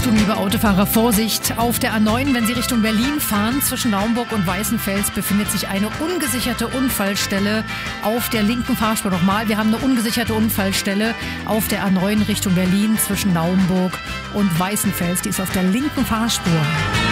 Achtung, liebe Autofahrer, Vorsicht! Auf der A9, wenn Sie Richtung Berlin fahren, zwischen Naumburg und Weißenfels befindet sich eine ungesicherte Unfallstelle auf der linken Fahrspur. Nochmal, wir haben eine ungesicherte Unfallstelle auf der A9 Richtung Berlin zwischen Naumburg und Weißenfels. Die ist auf der linken Fahrspur.